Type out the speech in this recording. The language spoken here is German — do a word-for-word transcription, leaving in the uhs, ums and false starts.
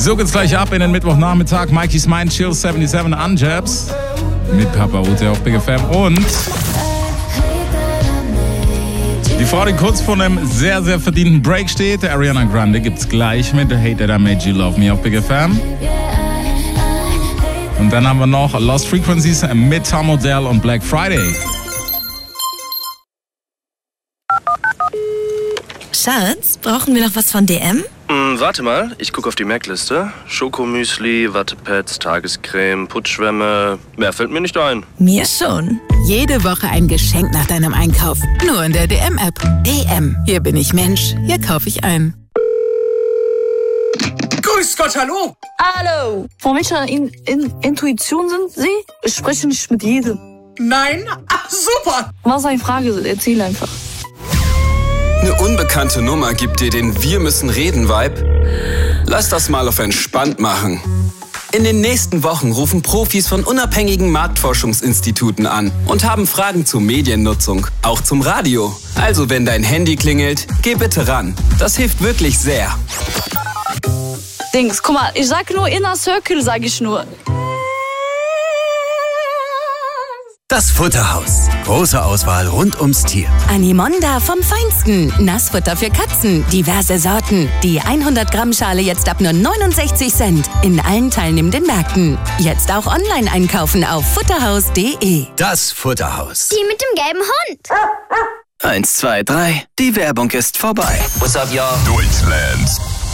So geht's gleich ab in den Mittwochnachmittag. Mikey's Mind Chill siebenundsiebzig Unjabs mit Papa Ute auf Big F M und die Frau, die kurz vor einem sehr, sehr verdienten Break steht, Ariana Grande, gibt's gleich mit Hate That I Made You Love Me auf Big F M. Und dann haben wir noch Lost Frequencies mit Tom Odell und Black Friday. Schatz, brauchen wir noch was von D M? Mm, warte mal, ich gucke auf die Merkliste. Schokomüsli, Wattepads, Tagescreme, Putzschwämme. Mehr fällt mir nicht ein. Mir schon. Jede Woche ein Geschenk nach deinem Einkauf. Nur in der D M-App. D M. Hier bin ich Mensch. Hier kaufe ich ein. Grüß Gott, hallo! Hallo! Von welcher in, in, Intuition sind Sie? Ich spreche nicht mit jedem. Nein? Ach, super! Was ist eine Frage? Erzähl einfach. Eine unbekannte Nummer gibt dir den Wir müssen reden Vibe. Lass das mal auf entspannt machen. In den nächsten Wochen rufen Profis von unabhängigen Marktforschungsinstituten an und haben Fragen zur Mediennutzung, auch zum Radio. Also wenn dein Handy klingelt, geh bitte ran. Das hilft wirklich sehr. Dings, guck mal, ich sag nur Inner Circle, sag ich nur. Das Futterhaus. Große Auswahl rund ums Tier. Animonda vom Feinsten. Nassfutter für Katzen. Diverse Sorten. Die hundert Gramm Schale jetzt ab nur neunundsechzig Cent. In allen teilnehmenden Märkten. Jetzt auch online einkaufen auf futterhaus punkt de. Das Futterhaus. Die mit dem gelben Hund. Eins, zwei, drei. Die Werbung ist vorbei. What's up, y'all? Deutschlands